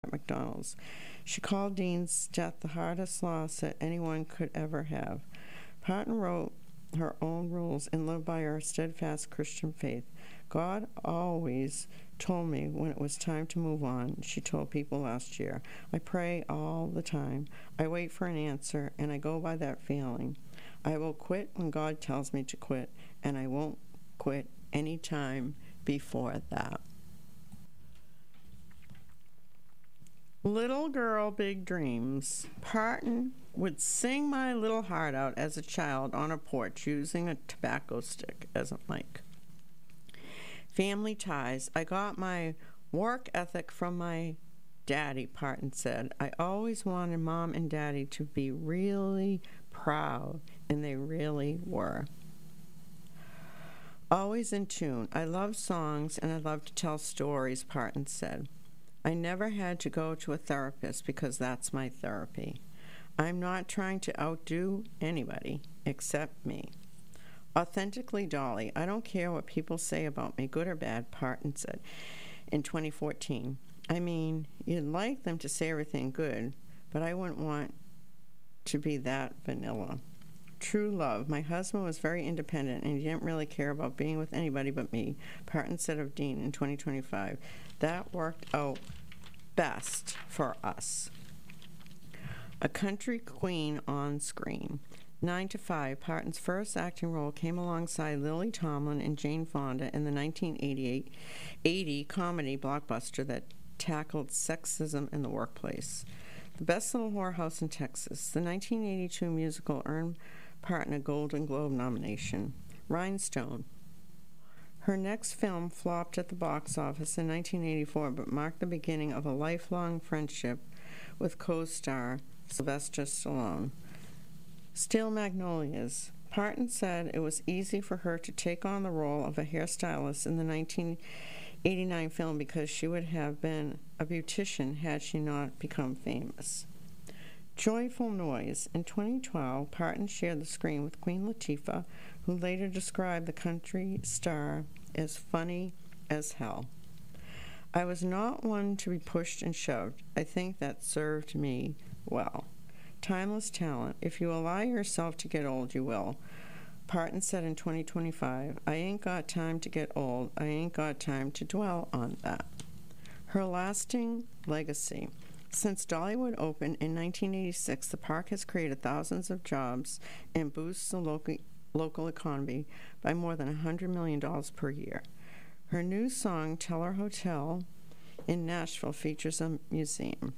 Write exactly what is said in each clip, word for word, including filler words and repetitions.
at McDonald's. She called Dean's death the hardest loss that anyone could ever have. Parton wrote her own rules and lived by her steadfast Christian faith. God always told me when it was time to move on, she told People last year. I pray all the time. I wait for an answer, and I go by that feeling. I will quit when God tells me to quit, and I won't quit any time before that. Little Girl, Big Dreams. Parton would sing my little heart out as a child on a porch using a tobacco stick as a mic. Family ties. I got my work ethic from my daddy, Parton said. I always wanted Mom and Daddy to be really proud, and they really were. Always in tune. I love songs, and I love to tell stories, Parton said. I never had to go to a therapist because that's my therapy. I'm not trying to outdo anybody except me. Authentically Dolly. I don't care what people say about me, good or bad, Parton said in twenty fourteen. I mean, you'd like them to say everything good, but I wouldn't want to be that vanilla. True love. My husband was very independent, and he didn't really care about being with anybody but me, Parton said of Dean in twenty twenty-five. That worked out best for us. A country queen on screen. Nine to Five, Parton's first acting role, came alongside Lily Tomlin and Jane Fonda in the nineteen eighty-eight eighty comedy blockbuster that tackled sexism in the workplace. The Best Little Whorehouse in Texas. The nineteen eighty-two musical earned Parton a Golden Globe nomination. Rhinestone. Her next film flopped at the box office in nineteen eighty-four, but marked the beginning of a lifelong friendship with co-star Sylvester Stallone. Steel Magnolias. Parton said it was easy for her to take on the role of a hairstylist in the nineteen eighty-nine film because she would have been a beautician had she not become famous. Joyful Noise. In twenty twelve, Parton shared the screen with Queen Latifah, who later described the country star as funny as hell. I was not one to be pushed and shoved. I think that served me well. Timeless talent. If you allow yourself to get old, you will. Parton said in twenty twenty-five, I ain't got time to get old. I ain't got time to dwell on that. Her lasting legacy. Since Dollywood opened in nineteen eighty-six, the park has created thousands of jobs and boosts the local, local economy by more than one hundred million dollars per year. Her new song, Teller Hotel, in Nashville, features a museum.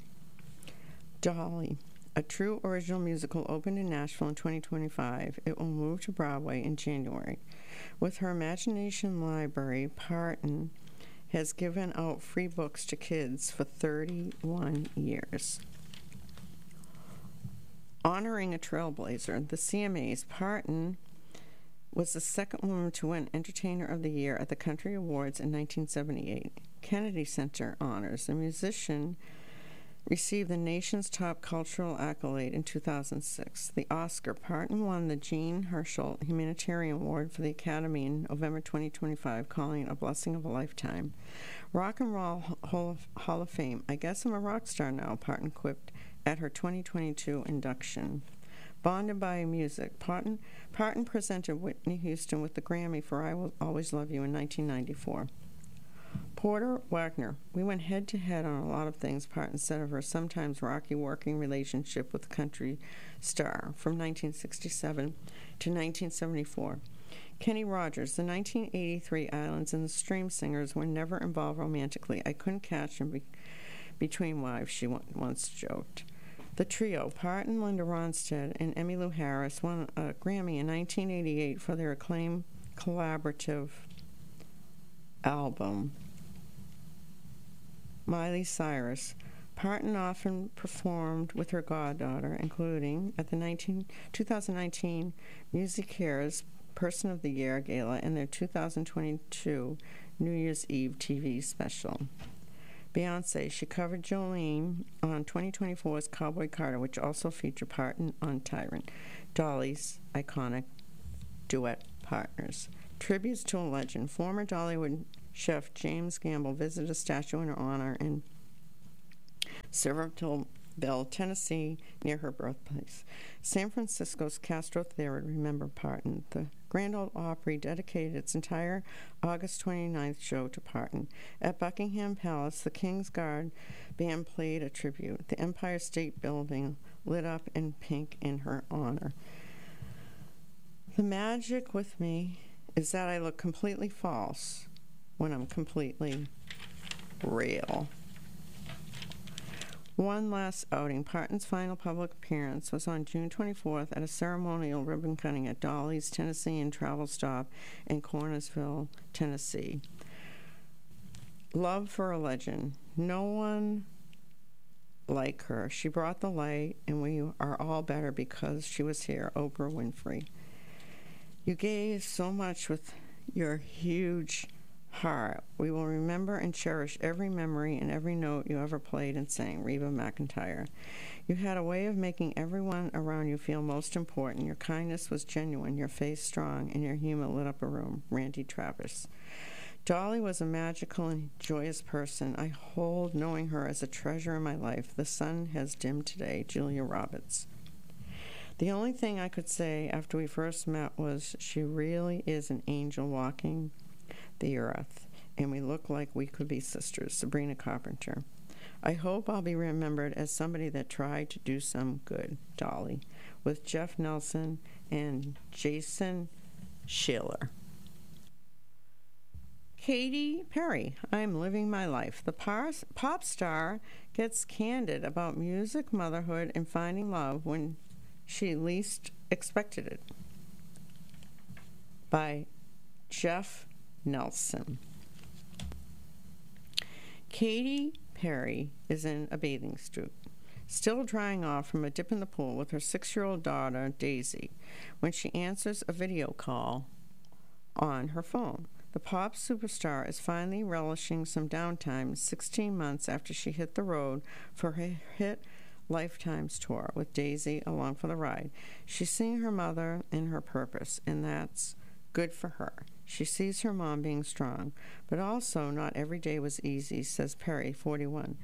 Dolly. A true original musical opened in Nashville in twenty twenty-five. It will move to Broadway in January. With her Imagination Library, Parton has given out free books to kids for thirty-one years. Honoring a trailblazer, the C M As, Parton was the second woman to win Entertainer of the Year at the Country Awards in nineteen seventy-eight. Kennedy Center honors. The musician received the nation's top cultural accolade in two thousand six. The Oscar. Parton won the Jean Hersholt Humanitarian Award for the Academy in November twenty twenty-five, calling it a blessing of a lifetime. Rock and Roll Hall of, Hall of Fame. I guess I'm a rock star now, Parton quipped at her twenty twenty-two induction. Bonded by Music. Parton, Parton presented Whitney Houston with the Grammy for I Will Always Love You in nineteen ninety-four. Porter Wagner. We went head-to-head on a lot of things, Parton said of her sometimes rocky working relationship with country star from nineteen sixty-seven to nineteen seventy-four. Kenny Rogers. The nineteen eighty-three Islands and the Stream Singers were never involved romantically. I couldn't catch them be- between wives, she once joked. The Trio. Parton, Linda Ronstadt, and Emmylou Harris won a Grammy in nineteen eighty-eight for their acclaimed collaborative album. Miley Cyrus. Parton often performed with her goddaughter, including at the nineteen, twenty nineteen MusiCares Person of the Year Gala and their two thousand twenty-two New Year's Eve T V special. Beyonce. She covered Jolene on twenty twenty-four's Cowboy Carter, which also featured Parton on Tyrant. Dolly's iconic duet partners. Tributes to a legend. Former Dollywood chef James Gamble visited a statue in her honor in Silverville, Tennessee, near her birthplace. San Francisco's Castro Theater remembered Parton. The Grand Ole Opry dedicated its entire August twenty-ninth show to Parton. At Buckingham Palace, the King's Guard band played a tribute. The Empire State Building lit up in pink in her honor. The magic with me is that I look completely false when I'm completely real. One last outing. Parton's final public appearance was on June twenty-fourth at a ceremonial ribbon cutting at Dolly's Tennessean Travel Stop in Cornersville, Tennessee. Love for a legend. No one like her. She brought the light, and we are all better because she was here. Oprah Winfrey. You gave so much with your huge heart. We will remember and cherish every memory and every note you ever played and sang. Reba McEntire. You had a way of making everyone around you feel most important. Your kindness was genuine, your face strong, and your humor lit up a room. Randy Travis. Dolly was a magical and joyous person. I hold knowing her as a treasure in my life. The sun has dimmed today. Julia Roberts. The only thing I could say after we first met was she really is an angel walking the earth, and we look like we could be sisters. Sabrina Carpenter. I hope I'll be remembered as somebody that tried to do some good. Dolly. With Jeff Nelson and Jason Schiller. Katy Perry. I'm living my life. The pars- pop star gets candid about music, motherhood, and finding love when she least expected it. By Jeff Nelson. Katy Perry is in a bathing suit, still drying off from a dip in the pool with her six-year-old daughter, Daisy, when she answers a video call on her phone. The pop superstar is finally relishing some downtime sixteen months after she hit the road for her hit Lifetime's tour with Daisy along for the ride. She's seeing her mother in her purpose, and that's good for her. She sees her mom being strong, but also not every day was easy, says Perry, forty-one.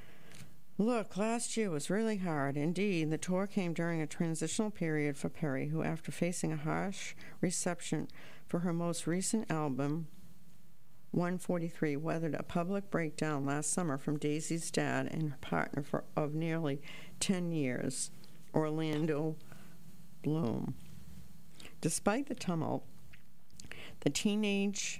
Look, last year was really hard. Indeed, the tour came during a transitional period for Perry, who, after facing a harsh reception for her most recent album, one forty-three, weathered a public breakdown last summer from Daisy's dad and her partner for, of nearly ten years, Orlando Bloom. Despite the tumult, the teenage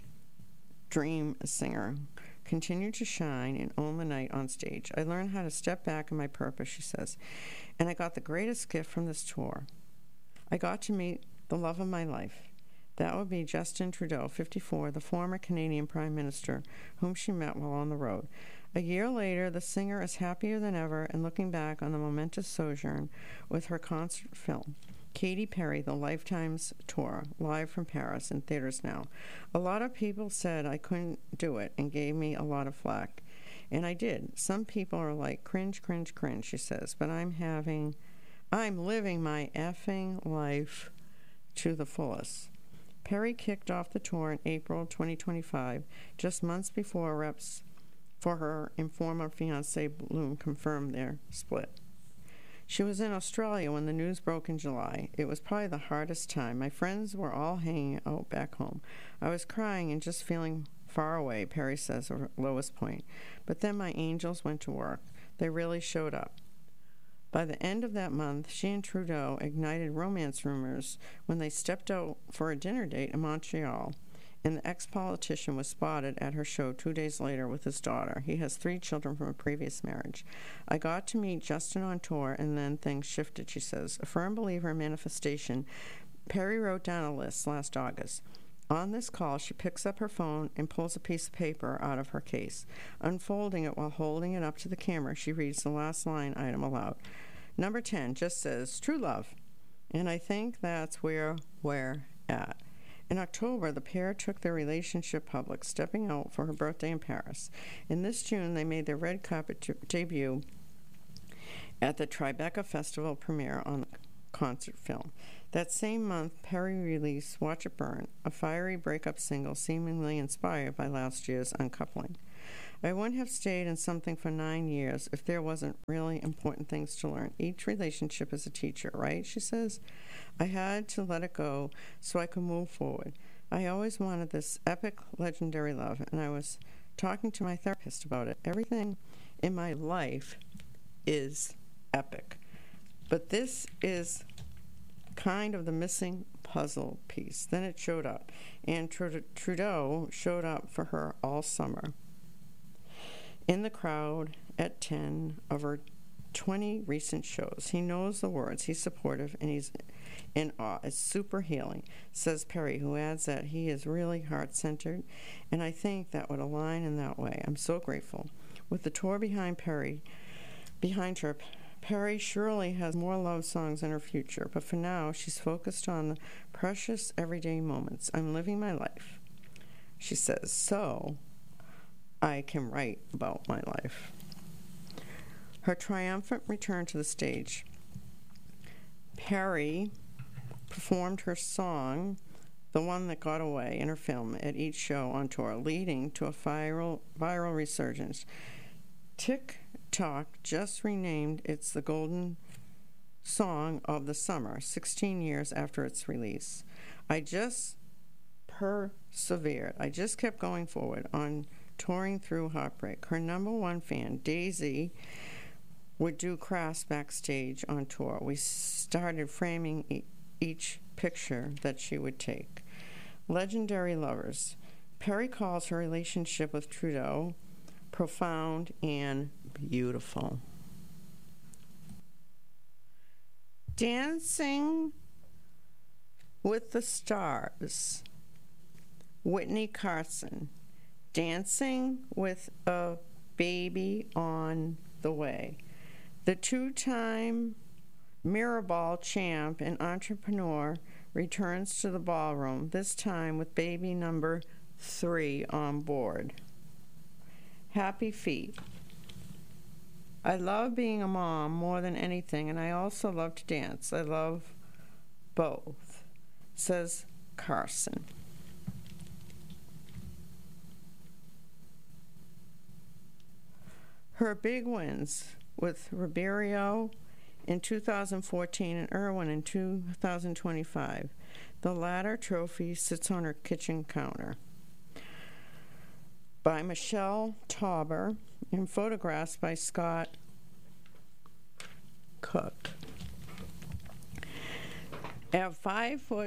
dream singer continued to shine and own the night on stage. I learned how to step back in my purpose, she says, and I got the greatest gift from this tour. I got to meet the love of my life. That would be Justin Trudeau, fifty-four, the former Canadian Prime Minister, whom she met while on the road. A year later, the singer is happier than ever and looking back on the momentous sojourn with her concert film, Katy Perry, The Lifetime's Tour, live from Paris, in theaters now. A lot of people said I couldn't do it and gave me a lot of flack. And I did. Some people are like, cringe, cringe, cringe, she says. But I'm having, I'm living my effing life to the fullest. Perry kicked off the tour in April twenty twenty-five, just months before reps for her and former fiancé Bloom confirmed their split. She was in Australia when the news broke in July. It was probably the hardest time. My friends were all hanging out back home. I was crying and just feeling far away, Perry says, her lowest point. But then my angels went to work. They really showed up. By the end of that month, she and Trudeau ignited romance rumors when they stepped out for a dinner date in Montreal, and the ex-politician was spotted at her show two days later with his daughter. He has three children from a previous marriage. I got to meet Justin on tour, and then things shifted, she says. A firm believer in manifestation, Perry wrote down a list last August. On this call, she picks up her phone and pulls a piece of paper out of her case. Unfolding it while holding it up to the camera, she reads the last line item aloud. Number ten just says, true love. And I think that's where we're at. In October, the pair took their relationship public, stepping out for her birthday in Paris. In this June, they made their red carpet t- debut at the Tribeca Festival premiere on the concert film. That same month, Perry released Watch It Burn, a fiery breakup single seemingly inspired by last year's uncoupling. I wouldn't have stayed in something for nine years if there wasn't really important things to learn. Each relationship is a teacher, right? She says. I had to let it go so I could move forward. I always wanted this epic, legendary love, and I was talking to my therapist about it. Everything in my life is epic. But this is kind of the missing puzzle piece. Then it showed up, and Trudeau showed up for her all summer. In the crowd at ten of her twenty recent shows. He knows the words, he's supportive, and he's in awe. It's super healing, says Perry, who adds that he is really heart-centered, and I think that would align in that way. I'm so grateful. With the tour behind Perry, behind her, Perry surely has more love songs in her future, but for now, she's focused on the precious everyday moments. I'm living my life, she says, so I can write about my life. Her triumphant return to the stage. Perry performed her song, The One That Got Away, in her film at each show on tour, leading to a viral, viral resurgence. TikTok just renamed it the Golden Song of the Summer, sixteen years after its release. I just persevered. I just kept going forward on touring through heartbreak. Her number one fan, Daisy, would do crafts backstage on tour. We started framing e- each picture that she would take. Legendary lovers. Perry calls her relationship with Trudeau profound and beautiful. Dancing with the Stars. Whitney Carson. Dancing with a Baby on the Way. The two-time Mirrorball champ and entrepreneur returns to the ballroom, this time with baby number three on board. Happy feet. I love being a mom more than anything, and I also love to dance. I love both, says Carson. Her big wins with Ribeiro in two thousand fourteen and Irwin in two thousand twenty-five. The latter trophy sits on her kitchen counter. By Michelle Tauber and photographs by Scott Cook. At five foot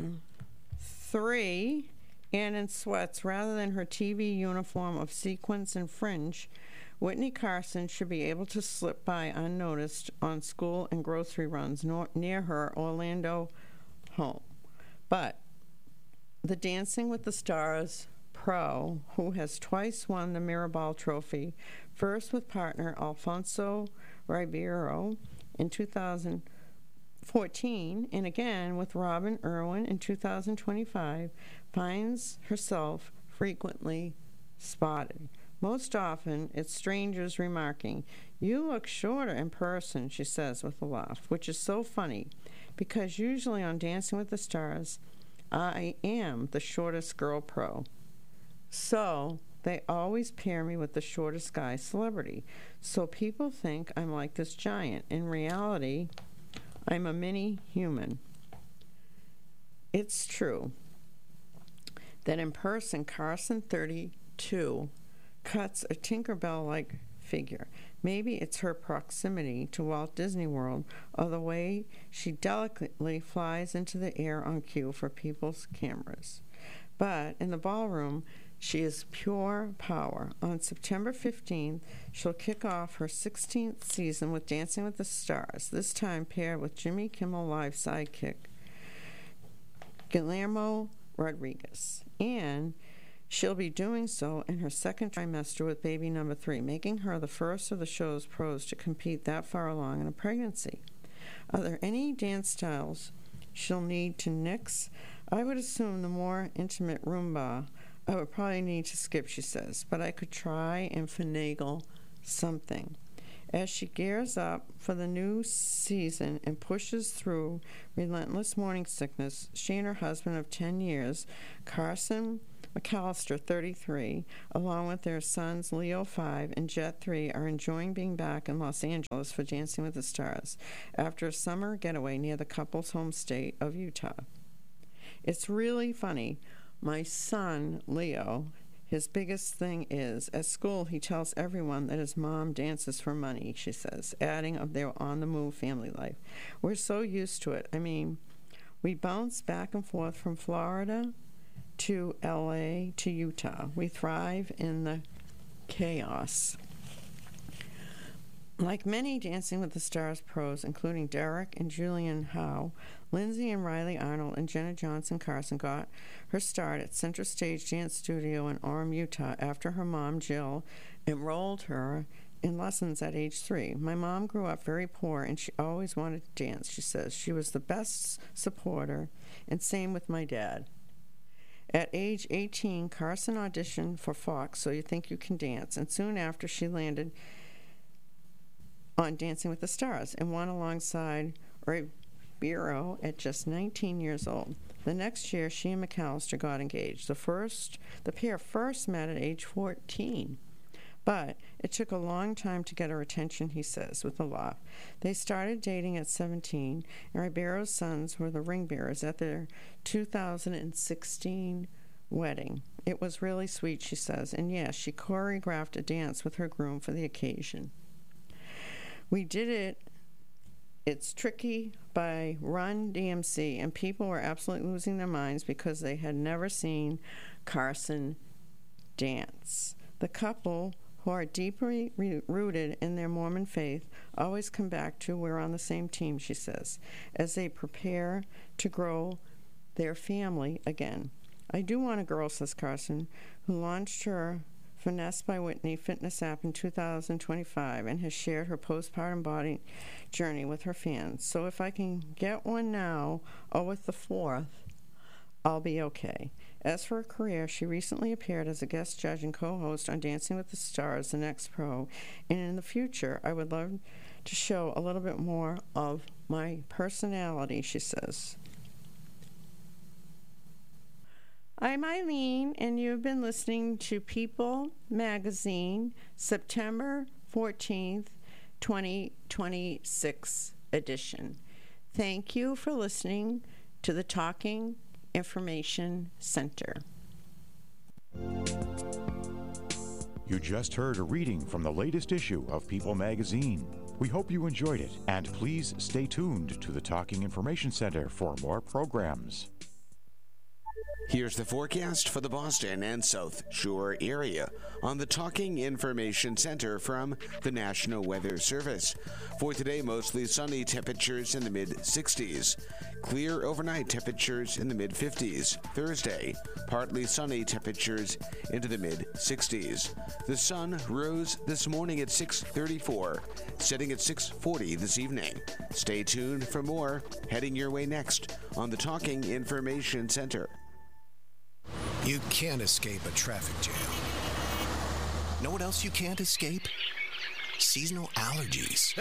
three and in sweats rather than her T V uniform of sequins and fringe, Whitney Carson should be able to slip by unnoticed on school and grocery runs nor- near her Orlando home. But the Dancing with the Stars pro, who has twice won the Mirrorball Trophy, first with partner Alfonso Ribeiro in two thousand fourteen and again with Robin Irwin in two thousand twenty-five, finds herself frequently spotted. Most often, it's strangers remarking, "You look shorter in person," she says with a laugh, which is so funny, because usually on Dancing with the Stars, I am the shortest girl pro. So they always pair me with the shortest guy celebrity. So people think I'm like this giant. In reality, I'm a mini human. It's true that in person, Carson, thirty-two, cuts a Tinkerbell-like figure. Maybe it's her proximity to Walt Disney World or the way she delicately flies into the air on cue for people's cameras. But in the ballroom, she is pure power. On September fifteenth, she'll kick off her sixteenth season with Dancing with the Stars, this time paired with Jimmy Kimmel Live sidekick Guillermo Rodriguez. And she'll be doing so in her second trimester with baby number three, making her the first of the show's pros to compete that far along in a pregnancy. Are there any dance styles she'll need to nix? I would assume the more intimate Rumba I would probably need to skip, she says, but I could try and finagle something. As she gears up for the new season and pushes through relentless morning sickness, she and her husband of ten years, Carson McAllister, thirty-three, along with their sons Leo, five, and Jet, three, are enjoying being back in Los Angeles for Dancing with the Stars after a summer getaway near the couple's home state of Utah. It's really funny. My son, Leo, his biggest thing is, at school he tells everyone that his mom dances for money, she says, adding of their on-the-move family life. We're so used to it. I mean, we bounce back and forth from Florida to L A to Utah. We thrive in the chaos. Like many Dancing with the Stars pros, including Derek and Julian Howe, Lindsay and Riley Arnold and Jenna Johnson Carson got her start at Center Stage Dance Studio in Orem, Utah, after her mom, Jill, enrolled her in lessons at age three. My mom grew up very poor, and she always wanted to dance, she says. She was the best supporter, and same with my dad. At age eighteen, Carson auditioned for Fox, So You Think You Can Dance, and soon after she landed on Dancing with the Stars and won alongside Ribeiro at just nineteen years old. The next year, she and McAllister got engaged. The first, the pair first met at age fourteen, but it took a long time to get her attention, he says, with a laugh. They started dating at seventeen, and Ribeiro's sons were the ring bearers at their two thousand sixteen wedding. It was really sweet, she says, and yes, she choreographed a dance with her groom for the occasion. We did it, It's Tricky by Run D M C, and people were absolutely losing their minds because they had never seen Carson dance. The couple, who are deeply re- rooted in their Mormon faith, always come back to "we're on the same team," she says, as they prepare to grow their family again. I do want a girl, says Carson, who launched her Finesse by Whitney fitness app in two thousand twenty-five and has shared her postpartum body journey with her fans. So if I can get one now or with the fourth, I'll be okay. As for her career, she recently appeared as a guest judge and co-host on Dancing with the Stars, The Next Pro, and in the future, I would love to show a little bit more of my personality, she says. I'm Eileen, and you've been listening to People Magazine, September fourteenth, twenty twenty-six edition. Thank you for listening to the Talking Information Center. You just heard a reading from the latest issue of People Magazine. We hope you enjoyed it, and please stay tuned to the Talking Information Center for more programs. Here's the forecast for the Boston and South Shore area on the Talking Information Center from the National Weather Service. For today, mostly sunny, temperatures in the mid sixties. Clear overnight, temperatures in the mid fifties. Thursday, partly sunny, temperatures into the mid sixties. The sun rose this morning at six thirty-four, setting at six forty this evening. Stay tuned for more heading your way next on the Talking Information Center. You can't escape a traffic jam. Know what else you can't escape? Seasonal allergies.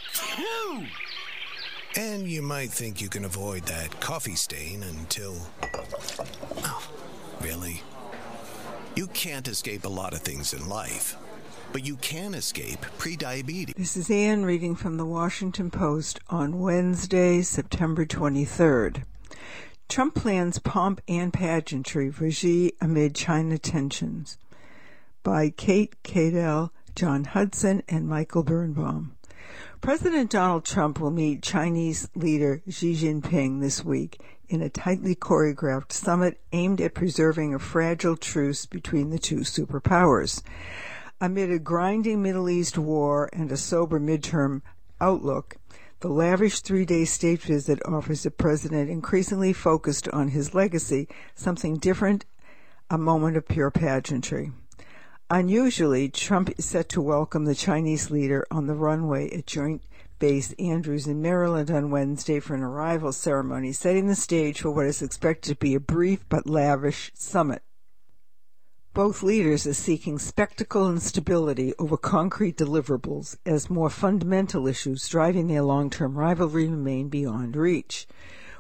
And you might think you can avoid that coffee stain until... Oh, really? You can't escape a lot of things in life, but you can escape prediabetes. This is Ann reading from the Washington Post on Wednesday, September twenty-third. Trump plans pomp and pageantry for Xi amid China tensions, by Kate Cadell, John Hudson, and Michael Birnbaum. President Donald Trump will meet Chinese leader Xi Jinping this week in a tightly choreographed summit aimed at preserving a fragile truce between the two superpowers. Amid a grinding Middle East war and a sober midterm outlook, the lavish three-day state visit offers a president increasingly focused on his legacy, something different, a moment of pure pageantry. Unusually, Trump is set to welcome the Chinese leader on the runway at Joint Base Andrews in Maryland on Wednesday for an arrival ceremony, setting the stage for what is expected to be a brief but lavish summit. Both leaders are seeking spectacle and stability over concrete deliverables as more fundamental issues driving their long-term rivalry remain beyond reach.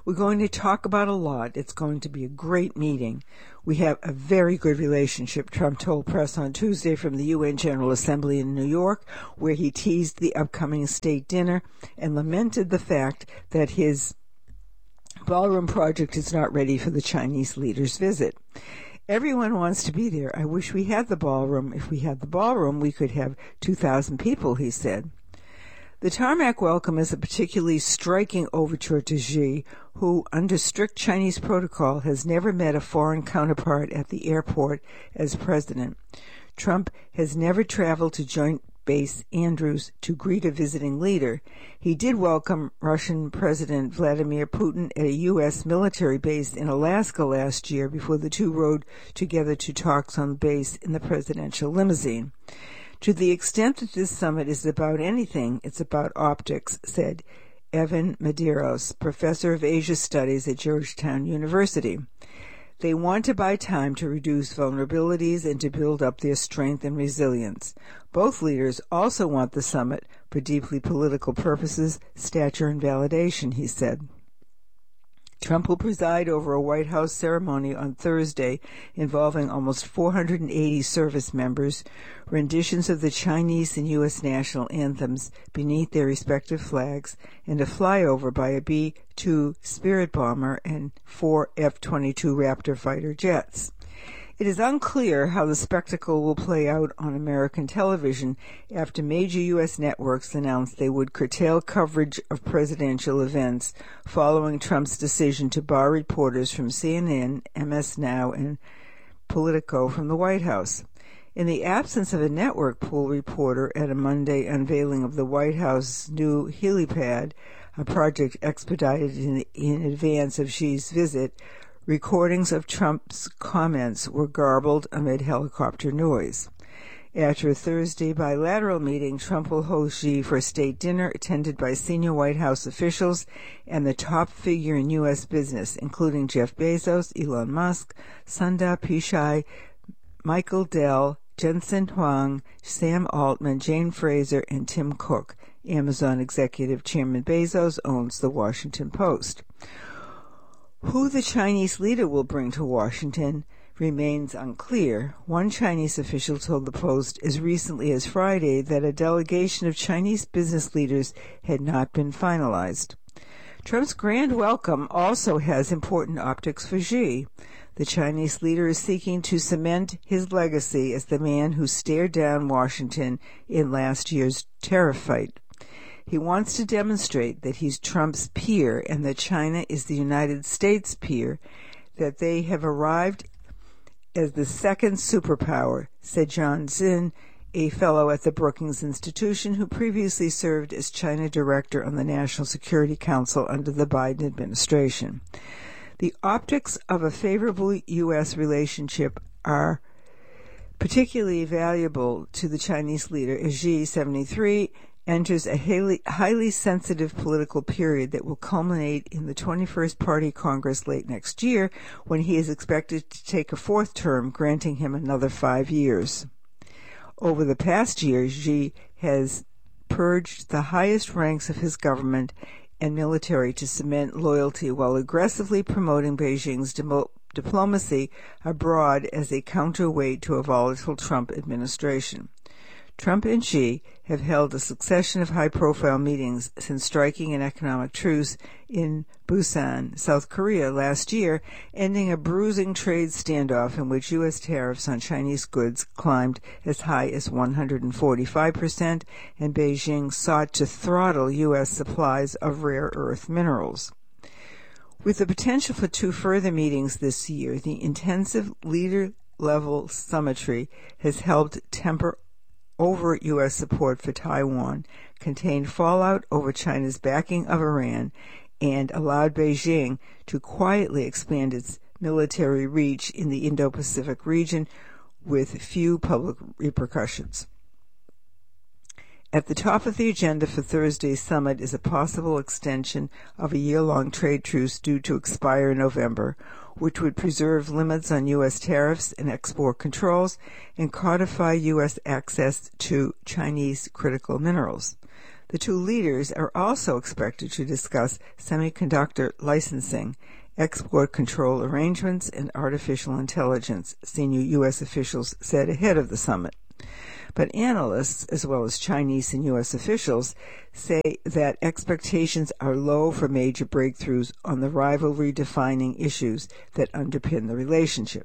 We're going to talk about a lot. It's going to be a great meeting. We have a very good relationship, Trump told press on Tuesday from the U N General Assembly in New York, where he teased the upcoming state dinner and lamented the fact that his ballroom project is not ready for the Chinese leader's visit. Everyone wants to be there. I wish we had the ballroom. If we had the ballroom, we could have two thousand people, he said. The tarmac welcome is a particularly striking overture to Xi, who, under strict Chinese protocol, has never met a foreign counterpart at the airport as president. Trump has never traveled to Joint Base Andrews to greet a visiting leader. He did welcome Russian President Vladimir Putin at a U S military base in Alaska last year before the two rode together to talks on the base in the presidential limousine. To the extent that this summit is about anything, it's about optics, said Evan Medeiros, professor of Asia Studies at Georgetown University. They want to buy time to reduce vulnerabilities and to build up their strength and resilience. Both leaders also want the summit for deeply political purposes, stature, and validation, he said. Trump will preside over a White House ceremony on Thursday involving almost four hundred eighty service members, renditions of the Chinese and U S national anthems beneath their respective flags, and a flyover by a B two Spirit bomber and four F twenty-two Raptor fighter jets. It is unclear how the spectacle will play out on American television after major U S networks announced they would curtail coverage of presidential events following Trump's decision to bar reporters from C N N, M S Now, and Politico from the White House. In the absence of a network pool reporter at a Monday unveiling of the White House's new helipad, a project expedited in, in advance of Xi's visit, recordings of Trump's comments were garbled amid helicopter noise. After a Thursday bilateral meeting, Trump will host Xi for a state dinner attended by senior White House officials and the top figure in U S business, including Jeff Bezos, Elon Musk, Sundar Pichai, Michael Dell, Jensen Huang, Sam Altman, Jane Fraser, and Tim Cook. Amazon executive Chairman Bezos owns the Washington Post. Who the Chinese leader will bring to Washington remains unclear. One Chinese official told the Post as recently as Friday that a delegation of Chinese business leaders had not been finalized. Trump's grand welcome also has important optics for Xi. The Chinese leader is seeking to cement his legacy as the man who stared down Washington in last year's tariff fight. He wants to demonstrate that he's Trump's peer and that China is the United States' peer, that they have arrived as the second superpower, said John Zinn, a fellow at the Brookings Institution who previously served as China director on the National Security Council under the Biden administration. The optics of a favorable U S relationship are particularly valuable to the Chinese leader as Xi, seventy-three, enters a highly, highly sensitive political period that will culminate in the twenty-first Party Congress late next year, when he is expected to take a fourth term, granting him another five years. Over the past year, Xi has purged the highest ranks of his government and military to cement loyalty while aggressively promoting Beijing's demo- diplomacy abroad as a counterweight to a volatile Trump administration. Trump and Xi have held a succession of high-profile meetings since striking an economic truce in Busan, South Korea, last year, ending a bruising trade standoff in which U S tariffs on Chinese goods climbed as high as one hundred forty-five percent, and Beijing sought to throttle U S supplies of rare earth minerals. With the potential for two further meetings this year, the intensive leader-level summitry has helped temper over U S support for Taiwan, contained fallout over China's backing of Iran, and allowed Beijing to quietly expand its military reach in the Indo-Pacific region with few public repercussions. At the top of the agenda for Thursday's summit is a possible extension of a year-long trade truce due to expire in November, which would preserve limits on U S tariffs and export controls and codify U S access to Chinese critical minerals. The two leaders are also expected to discuss semiconductor licensing, export control arrangements, and artificial intelligence, senior U S officials said ahead of the summit. But analysts, as well as Chinese and U S officials, say that expectations are low for major breakthroughs on the rivalry-defining issues that underpin the relationship.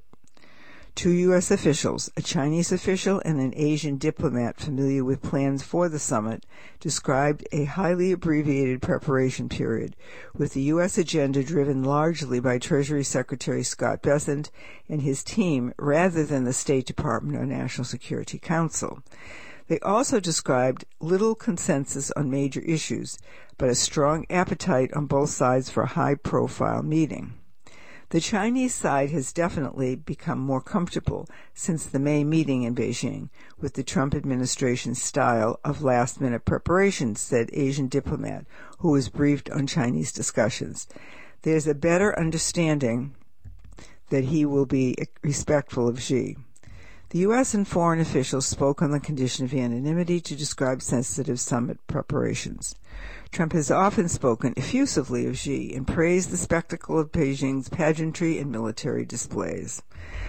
Two U S officials, a Chinese official and an Asian diplomat familiar with plans for the summit, described a highly abbreviated preparation period, with the U S agenda driven largely by Treasury Secretary Scott Bessent and his team rather than the State Department or National Security Council. They also described little consensus on major issues, but a strong appetite on both sides for a high-profile meeting. The Chinese side has definitely become more comfortable since the May meeting in Beijing with the Trump administration's style of last-minute preparation, said Asian diplomat who was briefed on Chinese discussions. There's a better understanding that he will be respectful of Xi. The U S and foreign officials spoke on the condition of anonymity to describe sensitive summit preparations. Trump has often spoken effusively of Xi and praised the spectacle of Beijing's pageantry and military displays.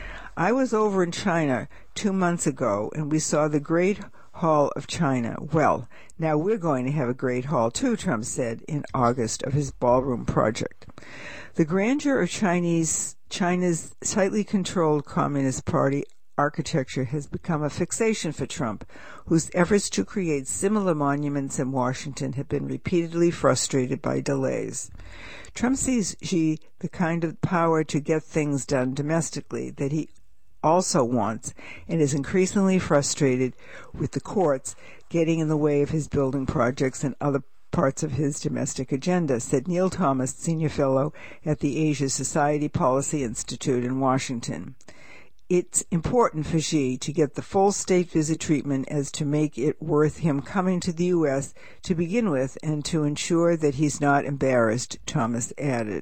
I was over in China two months ago, and we saw the Great Hall of China. Well, now we're going to have a Great Hall too, Trump said in August of his ballroom project. The grandeur of Chinese, China's tightly controlled Communist Party architecture has become a fixation for Trump, whose efforts to create similar monuments in Washington have been repeatedly frustrated by delays. Trump sees Xi the kind of power to get things done domestically that he also wants, and is increasingly frustrated with the courts getting in the way of his building projects and other parts of his domestic agenda, said Neil Thomas, senior fellow at the Asia Society Policy Institute in Washington. It's important for Xi to get the full state visit treatment as to make it worth him coming to the U S to begin with and to ensure that he's not embarrassed, Thomas added.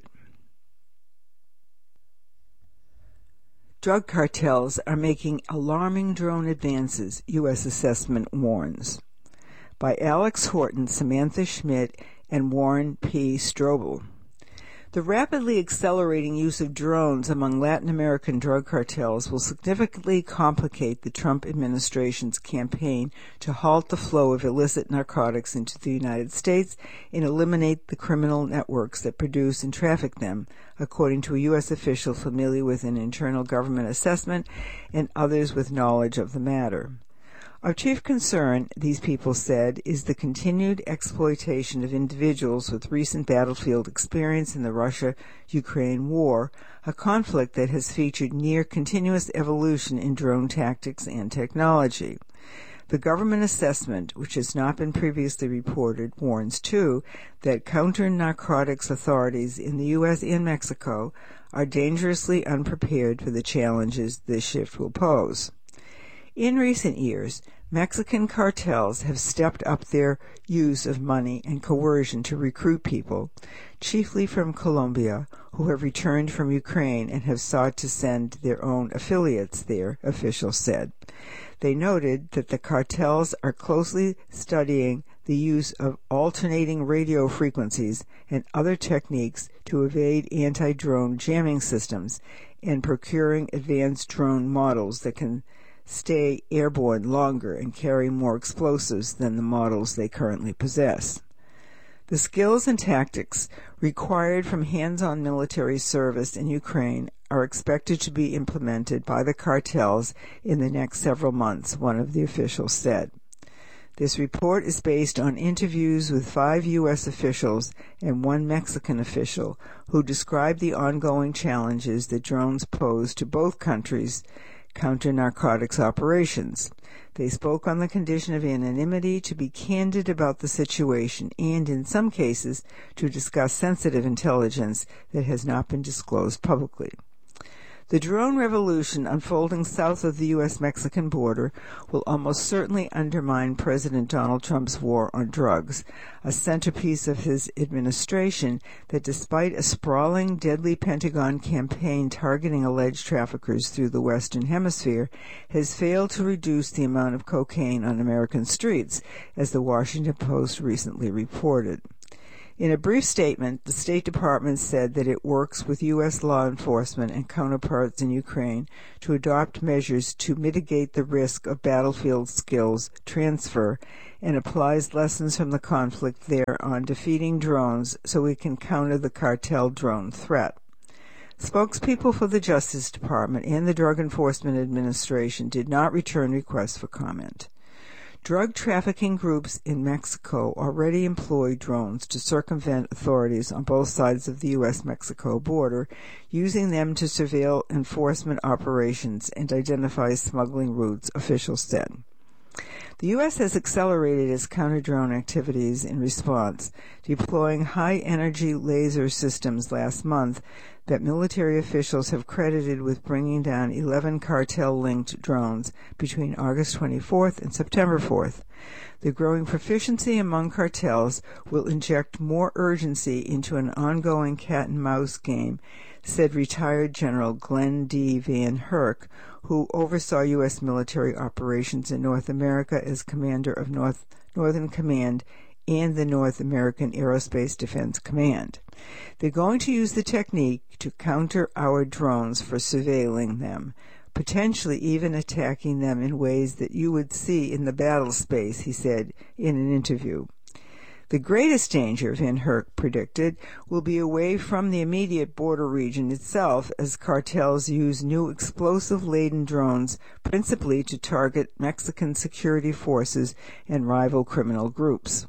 Drug cartels are making alarming drone advances, U S assessment warns. By Alex Horton, Samantha Schmidt, and Warren P. Strobel. The rapidly accelerating use of drones among Latin American drug cartels will significantly complicate the Trump administration's campaign to halt the flow of illicit narcotics into the United States and eliminate the criminal networks that produce and traffic them, according to a U S official familiar with an internal government assessment and others with knowledge of the matter. Our chief concern, these people said, is the continued exploitation of individuals with recent battlefield experience in the Russia-Ukraine war, a conflict that has featured near continuous evolution in drone tactics and technology. The government assessment, which has not been previously reported, warns, too, that counter-narcotics authorities in the U S and Mexico are dangerously unprepared for the challenges this shift will pose. In recent years, Mexican cartels have stepped up their use of money and coercion to recruit people, chiefly from Colombia, who have returned from Ukraine and have sought to send their own affiliates there, officials said. They noted that the cartels are closely studying the use of alternating radio frequencies and other techniques to evade anti-drone jamming systems and procuring advanced drone models that can stay airborne longer and carry more explosives than the models they currently possess. The skills and tactics required from hands-on military service in Ukraine are expected to be implemented by the cartels in the next several months, one of the officials said. This report is based on interviews with five U S officials and one Mexican official who described the ongoing challenges that drones pose to both countries' counter-narcotics operations. They spoke on the condition of anonymity to be candid about the situation and, in some cases, to discuss sensitive intelligence that has not been disclosed publicly. The drone revolution unfolding south of the U S Mexican border will almost certainly undermine President Donald Trump's war on drugs, a centerpiece of his administration that, despite a sprawling, deadly Pentagon campaign targeting alleged traffickers through the Western Hemisphere, has failed to reduce the amount of cocaine on American streets, as the Washington Post recently reported. In a brief statement, the State Department said that it works with U S law enforcement and counterparts in Ukraine to adopt measures to mitigate the risk of battlefield skills transfer and applies lessons from the conflict there on defeating drones so we can counter the cartel drone threat. Spokespeople for the Justice Department and the Drug Enforcement Administration did not return requests for comment. Drug trafficking groups in Mexico already employ drones to circumvent authorities on both sides of the U S Mexico border, using them to surveil enforcement operations and identify smuggling routes, officials said. The U S has accelerated its counter-drone activities in response, deploying high-energy laser systems last month that military officials have credited with bringing down eleven cartel-linked drones between August twenty-fourth and September fourth. The growing proficiency among cartels will inject more urgency into an ongoing cat-and-mouse game, said retired General Glenn D. Van Herk, who oversaw U S military operations in North America as commander of North, Northern Command and the North American Aerospace Defense Command. They're going to use the technique to counter our drones for surveilling them, potentially even attacking them in ways that you would see in the battle space, he said in an interview. The greatest danger, Van Herk predicted, will be away from the immediate border region itself as cartels use new explosive-laden drones principally to target Mexican security forces and rival criminal groups.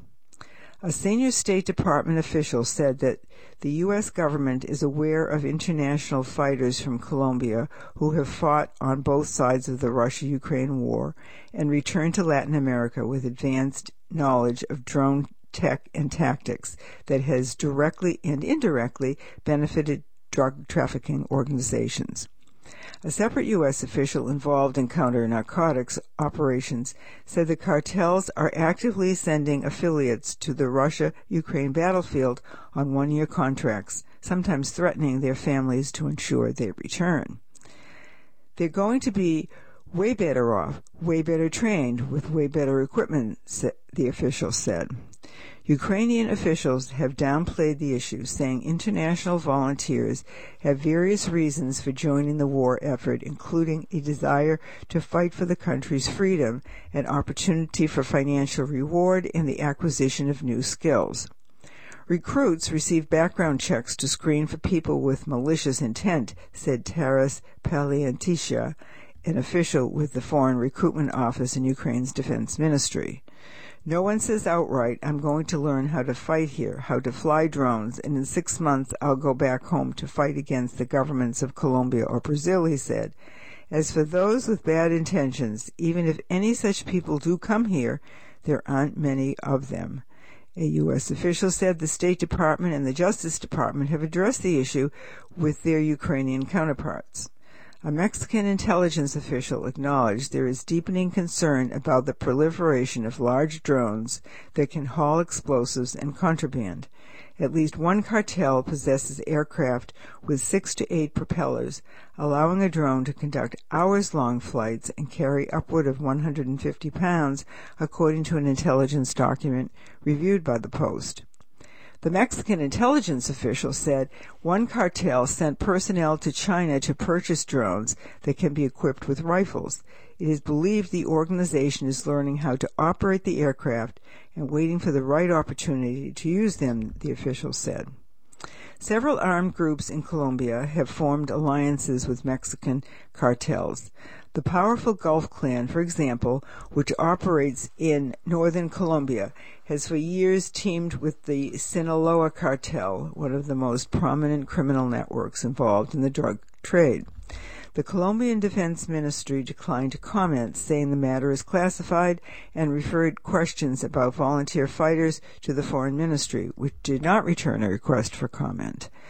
A senior State Department official said that the U S government is aware of international fighters from Colombia who have fought on both sides of the Russia-Ukraine war and returned to Latin America with advanced knowledge of drone tech and tactics that has directly and indirectly benefited drug trafficking organizations. A separate U S official involved in counter-narcotics operations said the cartels are actively sending affiliates to the Russia-Ukraine battlefield on one-year contracts, sometimes threatening their families to ensure they return. They're going to be way better off, way better trained, with way better equipment, the official said. Ukrainian officials have downplayed the issue, saying international volunteers have various reasons for joining the war effort, including a desire to fight for the country's freedom, an opportunity for financial reward, and the acquisition of new skills. Recruits receive background checks to screen for people with malicious intent, said Taras Paliantisha, an official with the Foreign Recruitment Office in Ukraine's Defense Ministry. No one says outright, I'm going to learn how to fight here, how to fly drones, and in six months I'll go back home to fight against the governments of Colombia or Brazil, he said. As for those with bad intentions, even if any such people do come here, there aren't many of them. A U S official said the State Department and the Justice Department have addressed the issue with their Ukrainian counterparts. A Mexican intelligence official acknowledged there is deepening concern about the proliferation of large drones that can haul explosives and contraband. At least one cartel possesses aircraft with six to eight propellers, allowing a drone to conduct hours-long flights and carry upward of one hundred fifty pounds, according to an intelligence document reviewed by the Post. The Mexican intelligence official said one cartel sent personnel to China to purchase drones that can be equipped with rifles. It is believed the organization is learning how to operate the aircraft and waiting for the right opportunity to use them, the official said. Several armed groups in Colombia have formed alliances with Mexican cartels. The powerful Gulf Clan, for example, which operates in northern Colombia, has for years teamed with the Sinaloa cartel, one of the most prominent criminal networks involved in the drug trade. The Colombian Defense Ministry declined to comment, saying the matter is classified, and referred questions about volunteer fighters to the Foreign Ministry, which did not return a request for comment.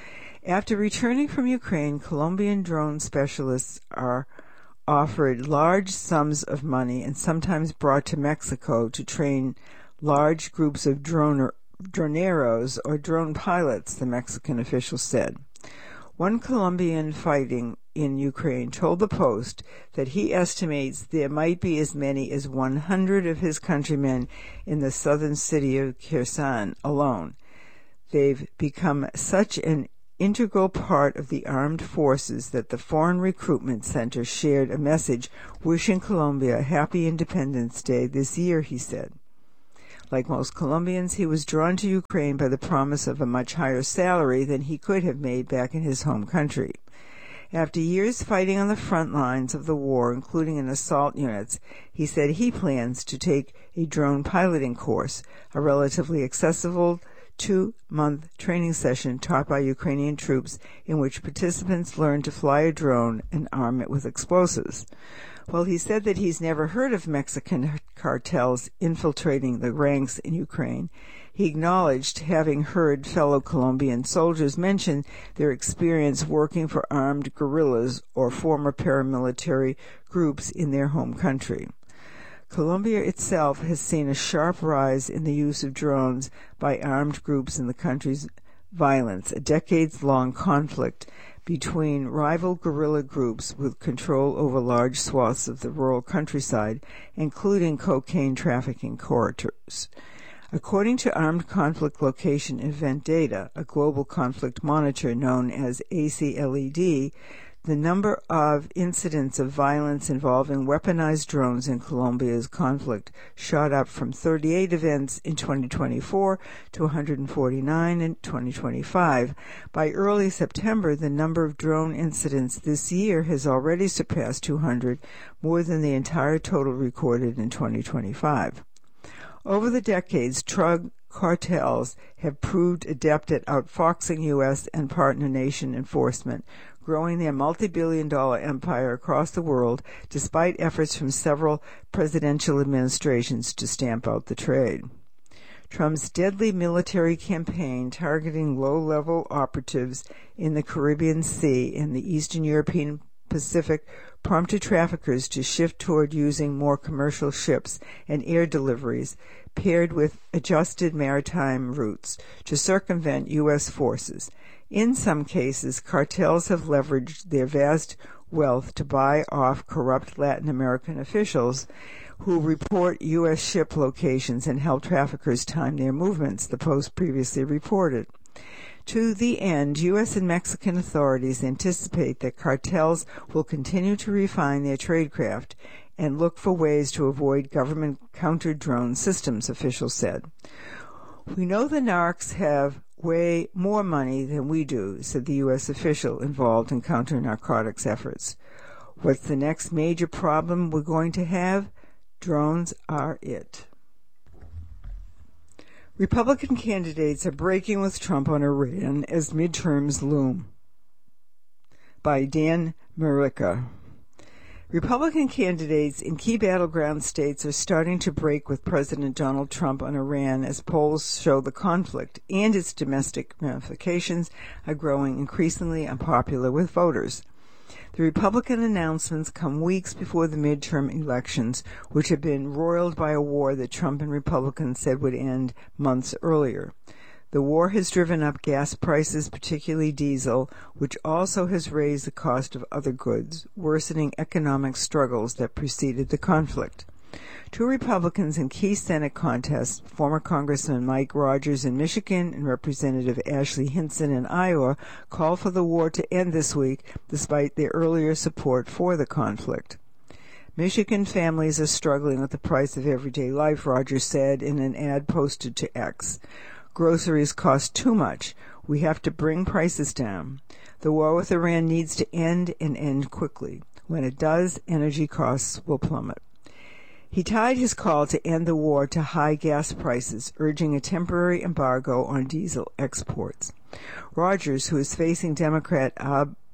After returning from Ukraine, Colombian drone specialists are offered large sums of money and sometimes brought to Mexico to train large groups of droner, droneros or drone pilots, the Mexican official said. One Colombian fighting in Ukraine told the Post that he estimates there might be as many as one hundred of his countrymen in the southern city of Kherson alone. They've become such an integral part of the armed forces that the Foreign Recruitment Center shared a message wishing Colombia a happy Independence Day this year, he said. Like most Colombians, he was drawn to Ukraine by the promise of a much higher salary than he could have made back in his home country. After years fighting on the front lines of the war, including in assault units, he said he plans to take a drone piloting course, a relatively accessible two-month training session taught by Ukrainian troops in which participants learn to fly a drone and arm it with explosives. Well, he said that he's never heard of Mexican cartels infiltrating the ranks in Ukraine. He acknowledged having heard fellow Colombian soldiers mention their experience working for armed guerrillas or former paramilitary groups in their home country. Colombia itself has seen a sharp rise in the use of drones by armed groups in the country's violence, a decades-long conflict between rival guerrilla groups with control over large swaths of the rural countryside, including cocaine trafficking corridors. According to Armed Conflict Location Event Data, a global conflict monitor known as A C L E D, the number of incidents of violence involving weaponized drones in Colombia's conflict shot up from thirty-eight events in twenty twenty-four to one hundred forty-nine in twenty twenty-five. By early September, the number of drone incidents this year has already surpassed two hundred, more than the entire total recorded in twenty twenty-five. Over the decades, drug cartels have proved adept at outfoxing U S and partner nation enforcement, growing their multi-billion dollar empire across the world despite efforts from several presidential administrations to stamp out the trade. Trump's deadly military campaign targeting low-level operatives in the Caribbean Sea and the Eastern European Pacific prompted traffickers to shift toward using more commercial ships and air deliveries paired with adjusted maritime routes to circumvent U S forces. In some cases, cartels have leveraged their vast wealth to buy off corrupt Latin American officials who report U S ship locations and help traffickers time their movements, the Post previously reported. To the end, U S and Mexican authorities anticipate that cartels will continue to refine their tradecraft and look for ways to avoid government counter-drone systems, officials said. We know the narcs have way more money than we do, said the U S official involved in counter-narcotics efforts. What's the next major problem we're going to have? Drones are it. Republican candidates are breaking with Trump on Iran as midterms loom. By Dan Merica. Republican candidates in key battleground states are starting to break with President Donald Trump on Iran as polls show the conflict and its domestic ramifications are growing increasingly unpopular with voters. The Republican announcements come weeks before the midterm elections, which have been roiled by a war that Trump and Republicans said would end months earlier. The war has driven up gas prices, particularly diesel, which also has raised the cost of other goods, worsening economic struggles that preceded the conflict. Two Republicans in key Senate contests, former Congressman Mike Rogers in Michigan and Representative Ashley Hinson in Iowa, called for the war to end this week despite their earlier support for the conflict. Michigan families are struggling with the price of everyday life, Rogers said in an ad posted to X. Groceries cost too much. We have to bring prices down. The war with Iran needs to end and end quickly. When it does, energy costs will plummet. He tied his call to end the war to high gas prices, urging a temporary embargo on diesel exports. Rogers, who is facing Democrat Ab-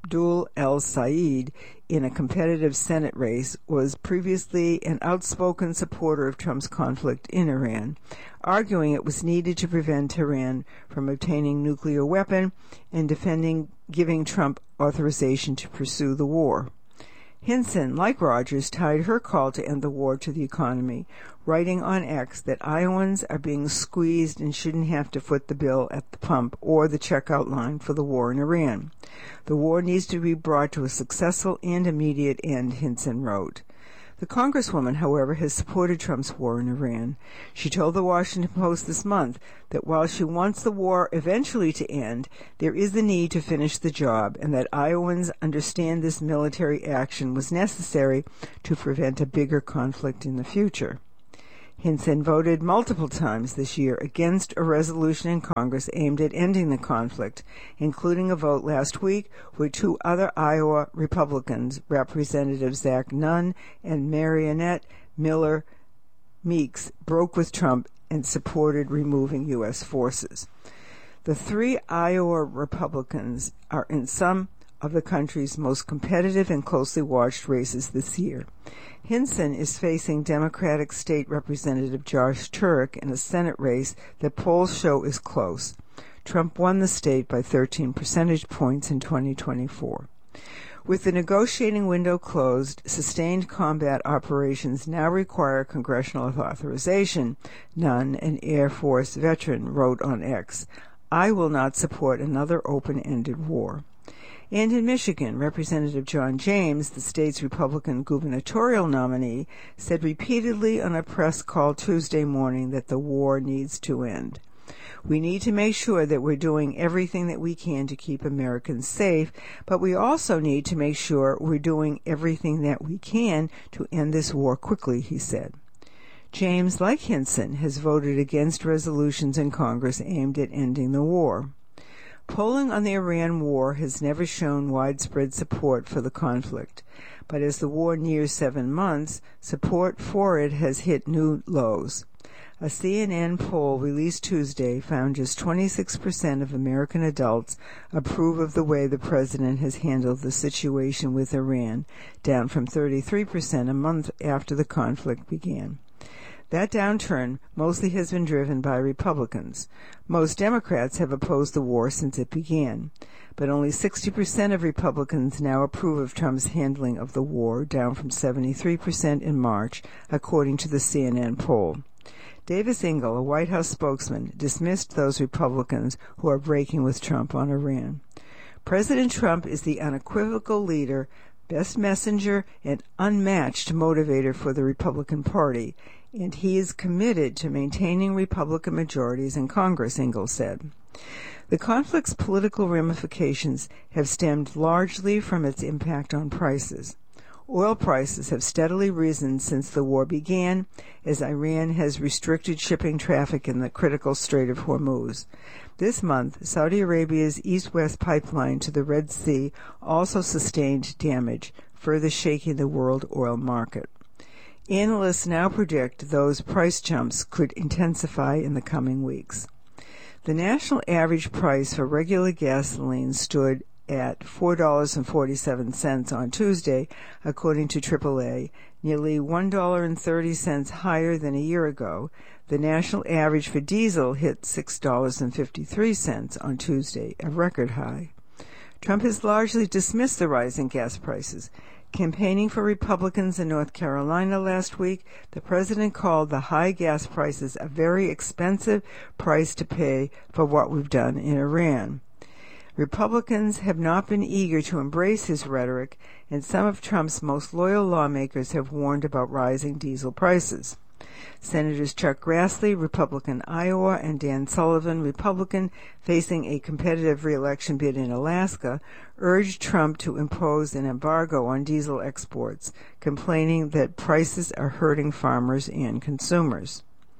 Abdul El-Sayed in a competitive Senate race, was previously an outspoken supporter of Trump's conflict in Iran, arguing it was needed to prevent Tehran from obtaining a nuclear weapon and defending giving Trump authorization to pursue the war. Hinson, like Rogers, tied her call to end the war to the economy, writing on X that Iowans are being squeezed and shouldn't have to foot the bill at the pump or the checkout line for the war in Iran. The war needs to be brought to a successful and immediate end, Hinson wrote. The Congresswoman, however, has supported Trump's war in Iran. She told the Washington Post this month that while she wants the war eventually to end, there is the need to finish the job, and that Iowans understand this military action was necessary to prevent a bigger conflict in the future. Hinson voted multiple times this year against a resolution in Congress aimed at ending the conflict, including a vote last week where two other Iowa Republicans, Representatives Zach Nunn and Marionette Miller Meeks, broke with Trump and supported removing U S forces. The three Iowa Republicans are in some of the country's most competitive and closely watched races this year. Hinson is facing Democratic State Representative Josh Turek in a Senate race that polls show is close. Trump won the state by thirteen percentage points in twenty twenty-four. With the negotiating window closed, sustained combat operations now require congressional authorization, Nunn, an Air Force veteran, wrote on X. I will not support another open-ended war. And in Michigan, Representative John James, the state's Republican gubernatorial nominee, said repeatedly on a press call Tuesday morning that the war needs to end. We need to make sure that we're doing everything that we can to keep Americans safe, but we also need to make sure we're doing everything that we can to end this war quickly, he said. James, like Hinson, has voted against resolutions in Congress aimed at ending the war. Polling on the Iran war has never shown widespread support for the conflict, but as the war nears seven months, support for it has hit new lows. A C N N poll released Tuesday found just twenty-six percent of American adults approve of the way the president has handled the situation with Iran, down from thirty-three percent a month after the conflict began. That downturn mostly has been driven by Republicans. Most Democrats have opposed the war since it began, but only sixty percent of Republicans now approve of Trump's handling of the war, down from seventy-three percent in March, according to the C N N poll. Davis Ingle, a White House spokesman, dismissed those Republicans who are breaking with Trump on Iran. President Trump is the unequivocal leader, best messenger, and unmatched motivator for the Republican Party, and he is committed to maintaining Republican majorities in Congress, Ingle said. The conflict's political ramifications have stemmed largely from its impact on prices. Oil prices have steadily risen since the war began, as Iran has restricted shipping traffic in the critical Strait of Hormuz. This month, Saudi Arabia's east-west pipeline to the Red Sea also sustained damage, further shaking the world oil market. Analysts now predict those price jumps could intensify in the coming weeks. The national average price for regular gasoline stood at four dollars and forty-seven cents on Tuesday, according to triple A, nearly one dollar and thirty cents higher than a year ago. The national average for diesel hit six dollars and fifty-three cents on Tuesday, a record high. Trump has largely dismissed the rise in gas prices. Campaigning for Republicans in North Carolina last week, the president called the high gas prices a very expensive price to pay for what we've done in Iran. Republicans have not been eager to embrace his rhetoric, and some of Trump's most loyal lawmakers have warned about rising diesel prices. Senators Chuck Grassley, Republican Iowa, and Dan Sullivan, Republican, facing a competitive re-election bid in Alaska, urged Trump to impose an embargo on diesel exports, complaining that prices are hurting farmers and consumers.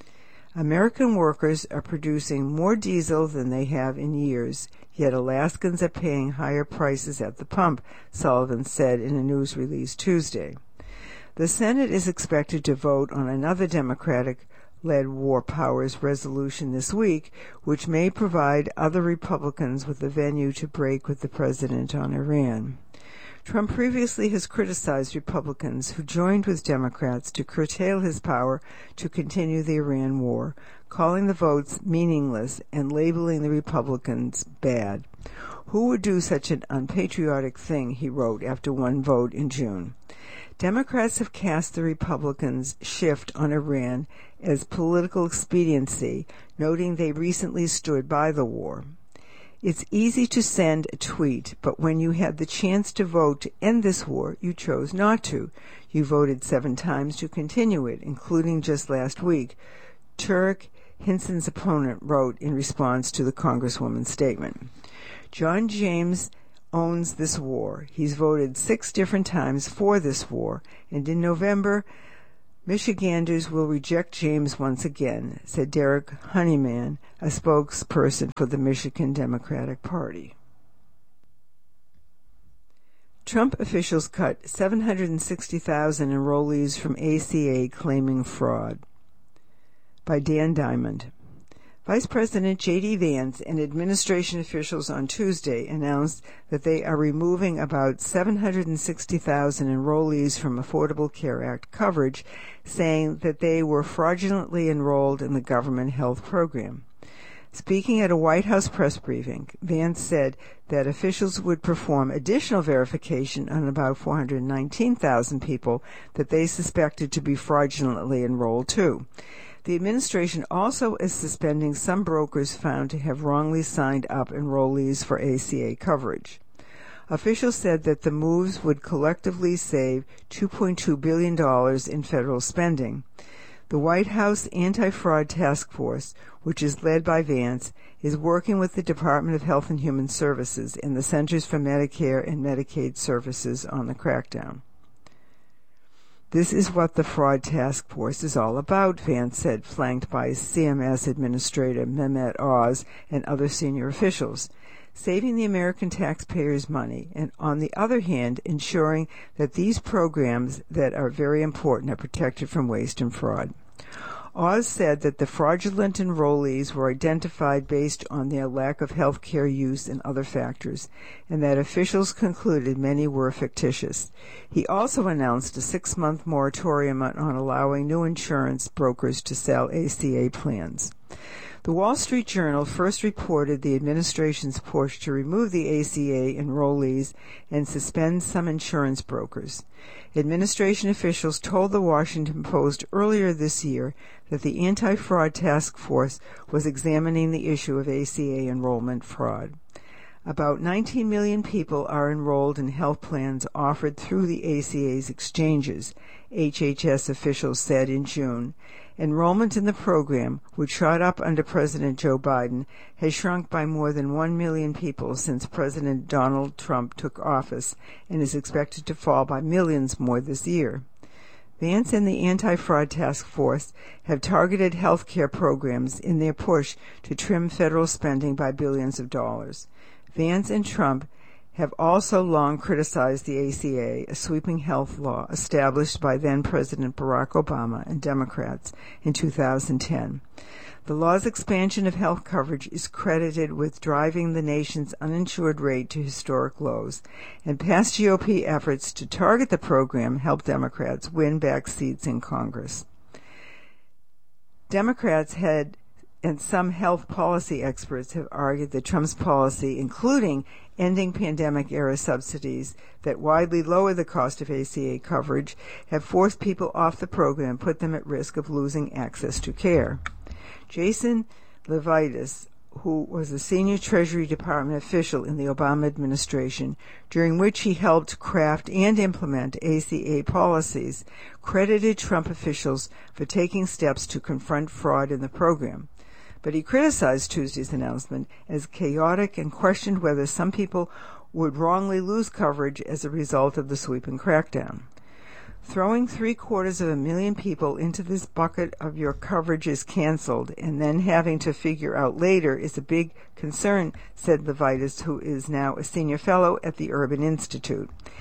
American workers are producing more diesel than they have in years, yet Alaskans are paying higher prices at the pump, Sullivan said in a news release Tuesday. The Senate is expected to vote on another Democratic led War Powers resolution this week, which may provide other Republicans with a venue to break with the president on Iran. Trump previously has criticized Republicans who joined with Democrats to curtail his power to continue the Iran war, calling the votes meaningless and labeling the Republicans bad. Who would do such an unpatriotic thing, he wrote after one vote in June. Democrats have cast the Republicans' shift on Iran as political expediency, noting they recently stood by the war. It's easy to send a tweet, but when you had the chance to vote to end this war, you chose not to. You voted seven times to continue it, including just last week, Turk Hinson's opponent wrote in response to the Congresswoman's statement. John James owns this war. He's voted six different times for this war, and in November, Michiganders will reject James once again, said Derek Honeyman, a spokesperson for the Michigan Democratic Party. Trump officials cut seven hundred sixty thousand enrollees from A C A claiming fraud. By Dan Diamond. Vice President J D. Vance and administration officials on Tuesday announced that they are removing about seven hundred sixty thousand enrollees from Affordable Care Act coverage, saying that they were fraudulently enrolled in the government health program. Speaking at a White House press briefing, Vance said that officials would perform additional verification on about four hundred nineteen thousand people that they suspected to be fraudulently enrolled too. The administration also is suspending some brokers found to have wrongly signed up enrollees for A C A coverage. Officials said that the moves would collectively save two point two billion dollars in federal spending. The White House Anti-Fraud Task Force, which is led by Vance, is working with the Department of Health and Human Services and the Centers for Medicare and Medicaid Services on the crackdown. This is what the Fraud Task Force is all about, Vance said, flanked by C M S Administrator Mehmet Oz and other senior officials, saving the American taxpayers money and, on the other hand, ensuring that these programs that are very important are protected from waste and fraud. Oz said that the fraudulent enrollees were identified based on their lack of health care use and other factors, and that officials concluded many were fictitious. He also announced a six-month moratorium on allowing new insurance brokers to sell A C A plans. The Wall Street Journal first reported the administration's push to remove the A C A enrollees and suspend some insurance brokers. Administration officials told the Washington Post earlier this year that the Anti-Fraud Task Force was examining the issue of A C A enrollment fraud. About nineteen million people are enrolled in health plans offered through the A C A's exchanges, H H S officials said in June. Enrollment in the program, which shot up under President Joe Biden, has shrunk by more than one million people since President Donald Trump took office and is expected to fall by millions more this year. Vance and the Anti-Fraud Task Force have targeted health care programs in their push to trim federal spending by billions of dollars. Vance and Trump have also long criticized the A C A, a sweeping health law established by then-President Barack Obama and Democrats in two thousand ten. The law's expansion of health coverage is credited with driving the nation's uninsured rate to historic lows, and past G O P efforts to target the program helped Democrats win back seats in Congress. Democrats had and some health policy experts have argued that Trump's policy, including ending pandemic-era subsidies that widely lower the cost of A C A coverage, have forced people off the program and put them at risk of losing access to care. Jason Levitas, who was a senior Treasury Department official in the Obama administration, during which he helped craft and implement A C A policies, credited Trump officials for taking steps to confront fraud in the program. But he criticized Tuesday's announcement as chaotic and questioned whether some people would wrongly lose coverage as a result of the sweeping crackdown. Throwing three-quarters of a million people into this bucket of your coverage is canceled and then having to figure out later is a big concern, said Levitas, who is now a senior fellow at the Urban Institute.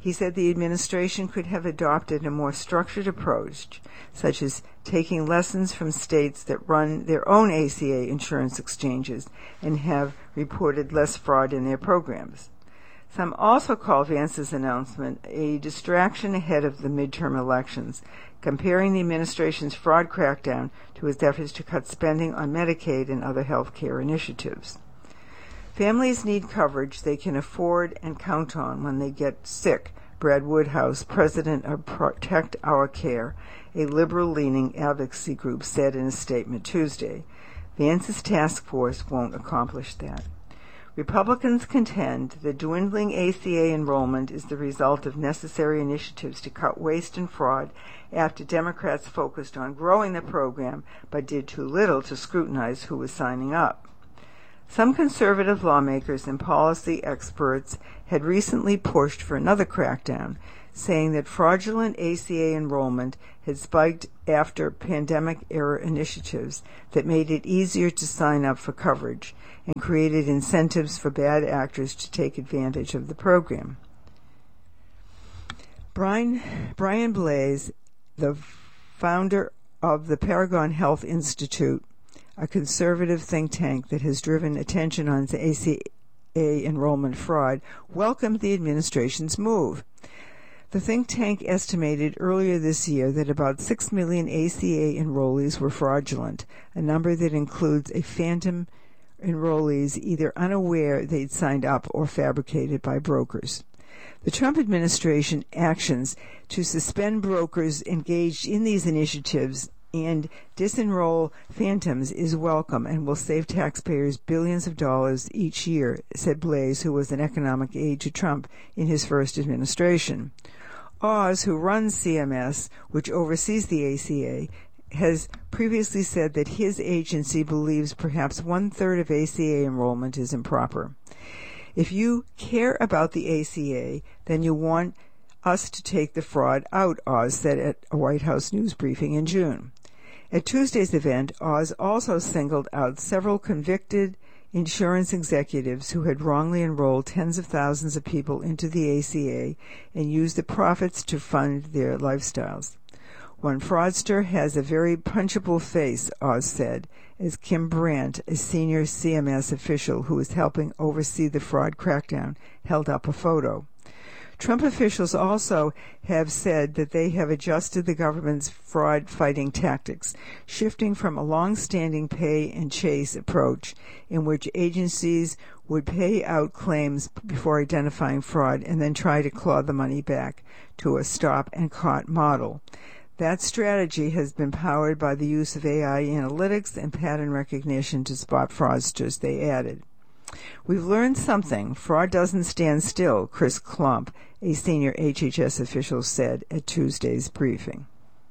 He said the administration could have adopted a more structured approach, such as taking lessons from states that run their own A C A insurance exchanges and have reported less fraud in their programs. Some also call Vance's announcement a distraction ahead of the midterm elections, comparing the administration's fraud crackdown to its efforts to cut spending on Medicaid and other health care initiatives. Families need coverage they can afford and count on when they get sick, Brad Woodhouse, president of Protect Our Care, a liberal-leaning advocacy group, said in a statement Tuesday. Vance's task force won't accomplish that. Republicans contend that dwindling A C A enrollment is the result of necessary initiatives to cut waste and fraud after Democrats focused on growing the program but did too little to scrutinize who was signing up. Some conservative lawmakers and policy experts had recently pushed for another crackdown, saying that fraudulent A C A enrollment had spiked after pandemic-era initiatives that made it easier to sign up for coverage and created incentives for bad actors to take advantage of the program. Brian, Brian Blais, the founder of the Paragon Health Institute, a conservative think tank that has driven attention on the A C A enrollment fraud, welcomed the administration's move. The think tank estimated earlier this year that about six million A C A enrollees were fraudulent, a number that includes a phantom enrollees either unaware they'd signed up or fabricated by brokers. The Trump administration actions to suspend brokers engaged in these initiatives and disenroll phantoms is welcome and will save taxpayers billions of dollars each year, said Blais, who was an economic aide to Trump in his first administration. Oz, who runs C M S, which oversees the A C A, has previously said that his agency believes perhaps one-third of A C A enrollment is improper. If you care about the A C A, then you want us to take the fraud out, Oz said at a White House news briefing in June. At Tuesday's event, Oz also singled out several convicted insurance executives who had wrongly enrolled tens of thousands of people into the A C A and used the profits to fund their lifestyles. One fraudster has a very punchable face, Oz said, as Kim Brandt, a senior C M S official who is helping oversee the fraud crackdown, held up a photo. Trump officials also have said that they have adjusted the government's fraud-fighting tactics, shifting from a long-standing pay-and-chase approach in which agencies would pay out claims before identifying fraud and then try to claw the money back, to a stop-and-caught model. That strategy has been powered by the use of A I analytics and pattern recognition to spot fraudsters, they added. We've learned something. Fraud doesn't stand still, Chris Klump, a senior H H S official, said at Tuesday's briefing.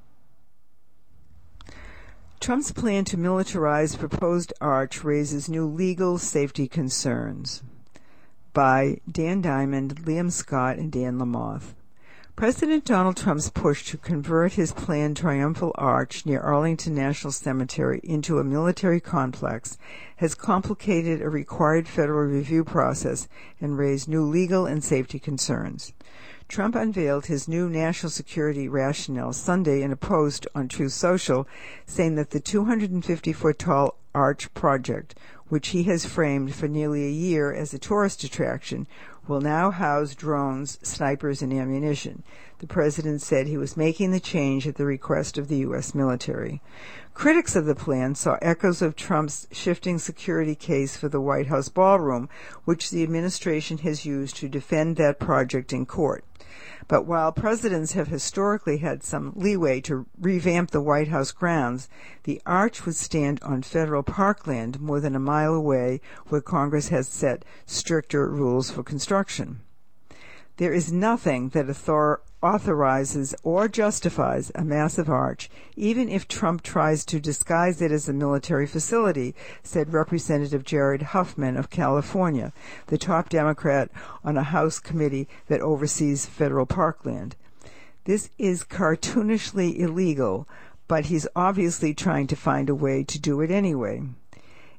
Trump's plan to militarize proposed arch raises new legal safety concerns. By Dan Diamond, Liam Scott, and Dan Lamoth. President Donald Trump's push to convert his planned triumphal arch near Arlington National Cemetery into a military complex has complicated a required federal review process and raised new legal and safety concerns. Trump unveiled his new national security rationale Sunday in a post on Truth Social, saying that the two hundred fifty foot tall arch project, which he has framed for nearly a year as a tourist attraction, will now house drones, snipers, and ammunition. The president said he was making the change at the request of the U S military. Critics of the plan saw echoes of Trump's shifting security case for the White House ballroom, which the administration has used to defend that project in court. But while presidents have historically had some leeway to revamp the White House grounds, the arch would stand on federal parkland more than a mile away, where Congress has set stricter rules for construction. There is nothing that author- authorizes or justifies a massive arch, even if Trump tries to disguise it as a military facility, said Representative Jared Huffman of California, the top Democrat on a House committee that oversees federal parkland. This is cartoonishly illegal, but he's obviously trying to find a way to do it anyway.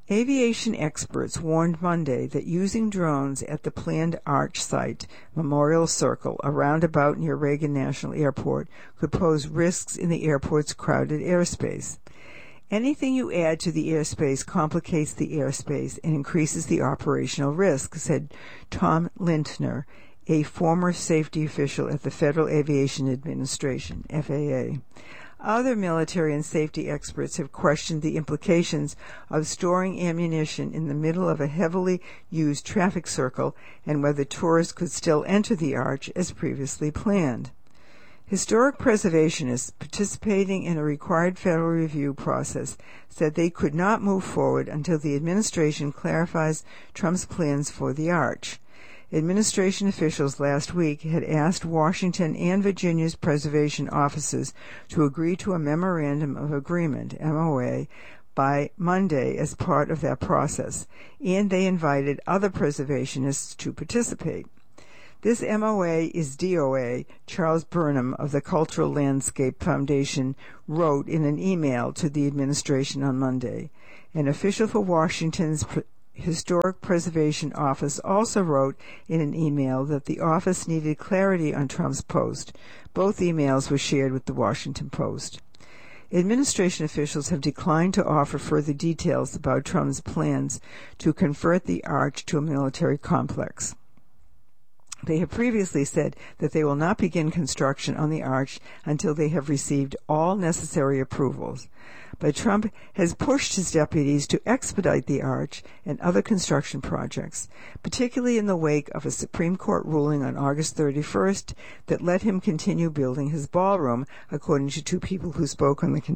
Aviation experts warned Monday that using drones at the planned Arch site, Memorial Circle, a roundabout near Reagan National Airport, could pose risks in the airport's crowded airspace. Anything you add to the airspace complicates the airspace and increases the operational risk, said Tom Lintner, a former safety official at the Federal Aviation Administration, F A A. Other military and safety experts have questioned the implications of storing ammunition in the middle of a heavily used traffic circle and whether tourists could still enter the Arch as previously planned. Historic preservationists participating in a required federal review process said they could not move forward until the administration clarifies Trump's plans for the Arch. Administration officials last week had asked Washington and Virginia's preservation offices to agree to a Memorandum of Agreement, M O A, by Monday as part of that process, and they invited other preservationists to participate. This M O A is D O A, Charles Burnham of the Cultural Landscape Foundation wrote in an email to the administration on Monday. An official for Washington's pre- Historic Preservation Office also wrote in an email that the office needed clarity on Trump's post. Both emails were shared with the Washington Post. Administration officials have declined to offer further details about Trump's plans to convert the Arch to a military complex. They have previously said that they will not begin construction on the Arch until they have received all necessary approvals. But Trump has pushed his deputies to expedite the Arch and other construction projects, particularly in the wake of a Supreme Court ruling on August thirty-first that let him continue building his ballroom, according to two people who spoke on the